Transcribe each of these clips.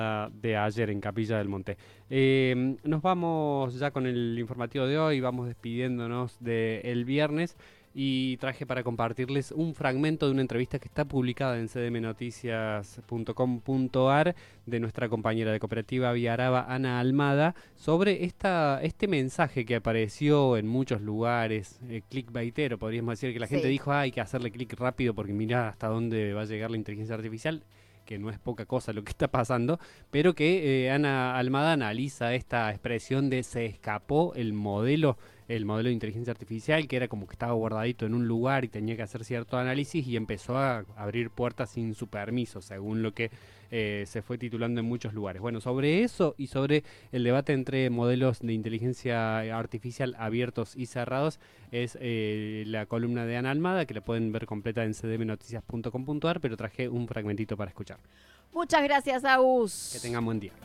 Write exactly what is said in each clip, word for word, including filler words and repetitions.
de ayer en Capilla del Monte. Eh, nos vamos ya con el informativo de hoy, vamos despidiéndonos del viernes y traje para compartirles un fragmento de una entrevista que está publicada en c d m noticias punto com punto a r de nuestra compañera de cooperativa Viaraba, Ana Almada, sobre esta, este mensaje que apareció en muchos lugares, eh, clickbaitero, podríamos decir, que la gente Sí. dijo, ah, hay que hacerle clic rápido porque mira hasta dónde va a llegar la inteligencia artificial, que no es poca cosa lo que está pasando, pero que eh, Ana Almada analiza esta expresión de se escapó el modelo, el modelo de inteligencia artificial, que era como que estaba guardadito en un lugar y tenía que hacer cierto análisis y empezó a abrir puertas sin su permiso, según lo que eh, se fue titulando en muchos lugares. Bueno, sobre eso y sobre el debate entre modelos de inteligencia artificial abiertos y cerrados es eh, la columna de Ana Almada, que la pueden ver completa en c d m noticias punto com punto a r, pero traje un fragmentito para escuchar. Muchas gracias, Agus. Que tengan buen día.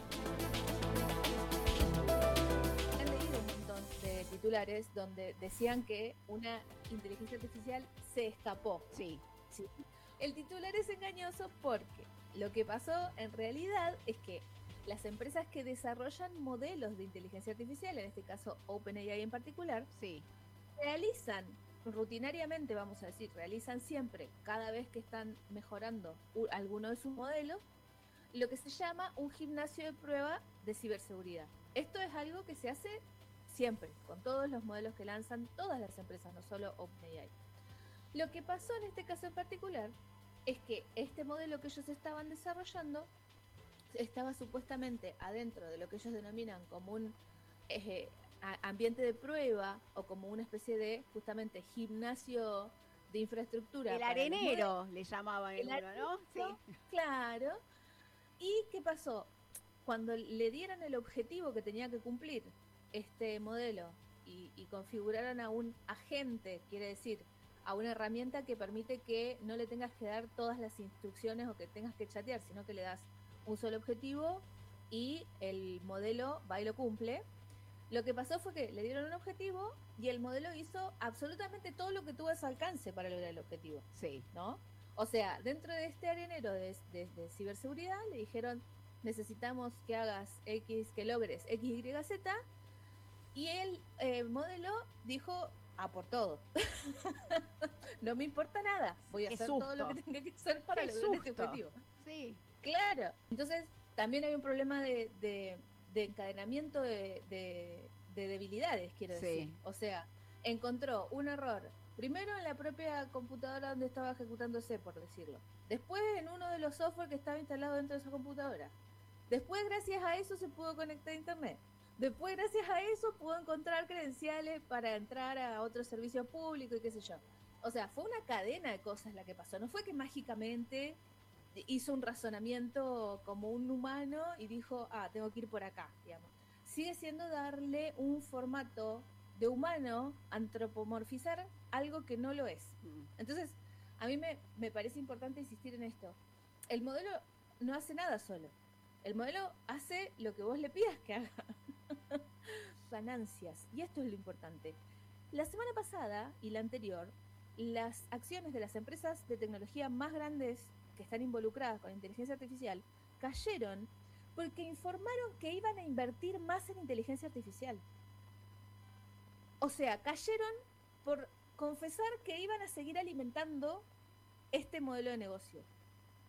Han leído un montón de titulares donde decían que una inteligencia artificial se escapó. Sí. ¿Sí? El titular es engañoso porque lo que pasó en realidad es que las empresas que desarrollan modelos de inteligencia artificial, en este caso OpenAI en particular, Sí. realizan rutinariamente, vamos a decir, realizan siempre, cada vez que están mejorando u- alguno de sus modelos, lo que se llama un gimnasio de prueba de ciberseguridad. Esto es algo que se hace siempre, con todos los modelos que lanzan todas las empresas, no solo OpenAI. Lo que pasó en este caso en particular es que este modelo que ellos estaban desarrollando estaba supuestamente adentro de lo que ellos denominan como un eh, a- ambiente de prueba o como una especie de justamente gimnasio de infraestructura. El para los modelos. arenero le llamaban El el uno, ¿no? Sí. arenero, Claro. ¿Y qué pasó? Cuando le dieron el objetivo que tenía que cumplir este modelo y, y configuraron a un agente, quiere decir, a una herramienta que permite que no le tengas que dar todas las instrucciones o que tengas que chatear, sino que le das un solo objetivo y el modelo va y lo cumple. Lo que pasó fue que le dieron un objetivo y el modelo hizo absolutamente todo lo que tuvo a su alcance para lograr el objetivo, Sí. ¿no? O sea, dentro de este arenero de, de- de ciberseguridad le dijeron, necesitamos que hagas X, que logres X, Y, Z, y el eh, modelo dijo, a por todo. No me importa nada, voy a Qué hacer susto. todo lo que tenga que hacer para Qué lograr este susto. objetivo. Sí. Claro. Entonces, también hay un problema de, de- de encadenamiento de, de- de debilidades, quiero Sí. decir. O sea, encontró un error, primero en la propia computadora donde estaba ejecutándose, por decirlo. Después en uno de los software que estaba instalado dentro de esa computadora. Después, gracias a eso, se pudo conectar a internet. Después, gracias a eso, pudo encontrar credenciales para entrar a otro servicio público y qué sé yo. O sea, fue una cadena de cosas la que pasó. No fue que mágicamente hizo un razonamiento como un humano y dijo, ah, tengo que ir por acá, digamos. Sigue siendo darle un formato de humano, antropomorfizar algo que no lo es. Mm. Entonces, a mí me, me parece importante insistir en esto. El modelo no hace nada solo. El modelo hace lo que vos le pidas que haga. Ganancias. Y esto es lo importante. La semana pasada y la anterior, las acciones de las empresas de tecnología más grandes que están involucradas con inteligencia artificial cayeron porque informaron que iban a invertir más en inteligencia artificial. O sea, cayeron por confesar que iban a seguir alimentando este modelo de negocio.